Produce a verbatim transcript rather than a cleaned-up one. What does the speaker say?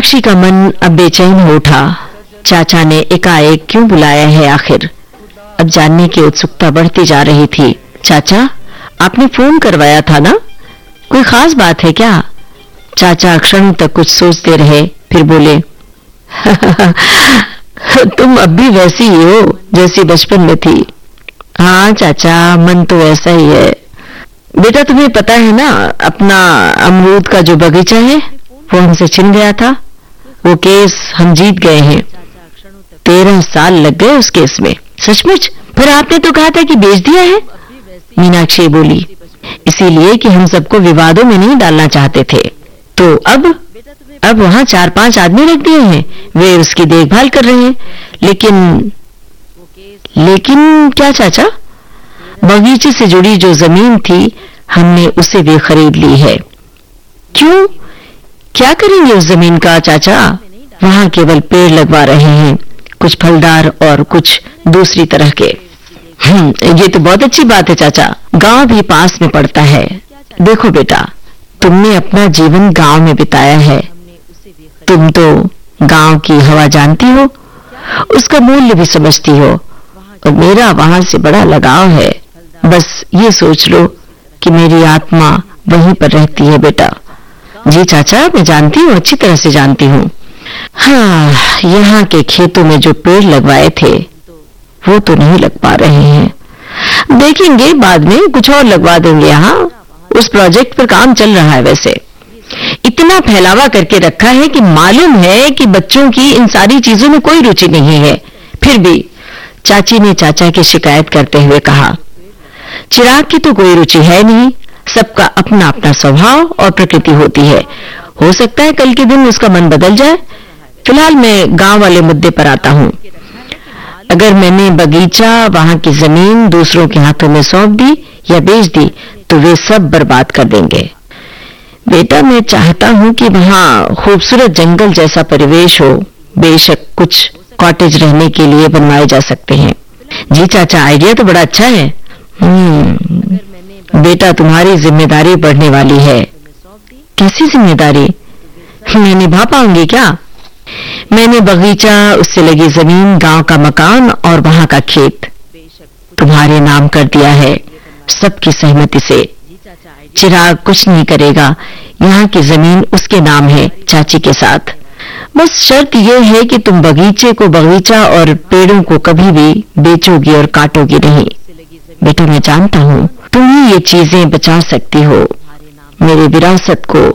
मीनाक्षी का मन अब बेचैन हो उठा। चाचा ने एकाएक क्यों बुलाया है आखिर? अब जानने की उत्सुकता बढ़ती जा रही थी। चाचा, आपने फोन करवाया था ना? कोई खास बात है क्या? चाचा क्षणों तक कुछ सोचते रहे, फिर बोले तुम अब भी वैसी ही हो जैसी बचपन में थी। हाँ चाचा, मन तो वैसा ही है। बेटा, तुम्हें पता है ना, अपना अमरूद का जो बगीचा है वो हमसे छिन गया था। वो केस हम जीत गए हैं। तेरह साल लग गए उस केस में। सचमुच? फिर आपने तो कहा था कि बेच दिया है। मीनाक्षी बोली, इसीलिए कि हम सबको विवादों में नहीं डालना चाहते थे। तो अब अब वहाँ चार पांच आदमी रख दिए हैं, वे उसकी देखभाल कर रहे हैं। लेकिन लेकिन क्या चाचा? बगीचे से जुड़ी जो जमीन थी हमने उसे भी खरीद ली है। क्यों? क्या करेंगे उस जमीन का चाचा? वहाँ केवल पेड़ लगवा रहे हैं, कुछ फलदार और कुछ दूसरी तरह के। हम्म, ये तो बहुत अच्छी बात है चाचा। गांव भी पास में पड़ता है। देखो बेटा, तुमने अपना जीवन गांव में बिताया है। तुम तो गांव की हवा जानती हो, उसका मूल्य भी समझती हो, और मेरा वहां से बड़ा लगाव है। बस ये सोच लो कि मेरी आत्मा वहीं पर रहती है बेटा। जी चाचा, मैं जानती हूँ, अच्छी तरह से जानती हूँ। हाँ, यहाँ के खेतों में जो पेड़ लगवाए थे वो तो नहीं लग पा रहे हैं। देखेंगे, बाद में कुछ और लगवा देंगे। यहाँ उस प्रोजेक्ट पर काम चल रहा है। वैसे इतना फैलावा करके रखा है कि मालूम है कि बच्चों की इन सारी चीजों में कोई रुचि नहीं है। फिर भी चाची ने चाचा की शिकायत करते हुए कहा, चिराग की तो कोई रुचि है नहीं। सबका अपना अपना स्वभाव और प्रकृति होती है। हो सकता है कल के दिन उसका मन बदल जाए। फिलहाल मैं गांव वाले मुद्दे पर आता हूँ। अगर मैंने बगीचा, वहां की जमीन दूसरों के हाथों में सौंप दी या बेच दी तो वे सब बर्बाद कर देंगे। बेटा, मैं चाहता हूँ कि वहाँ खूबसूरत जंगल जैसा परिवेश हो। बेशक कुछ कॉटेज रहने के लिए बनवाए जा सकते हैं। जी चाचा, आइडिया तो बड़ा अच्छा है। हम्म, बेटा, तुम्हारी जिम्मेदारी बढ़ने वाली है। कैसी जिम्मेदारी? मैं निभा पाऊंगी क्या? मैंने बगीचा, उससे लगी जमीन, गांव का मकान और वहां का खेत तुम्हारे नाम कर दिया है, सबकी सहमति से। चिराग कुछ नहीं करेगा। यहाँ की जमीन उसके नाम है, चाची के साथ। बस शर्त यह है कि तुम बगीचे को, बगीचा और पेड़ों को कभी भी बेचोगी और काटोगी नहीं। बेटा, मैं जानता हूँ तुम ही ये चीजें बचा सकती हो, मेरे विरासत को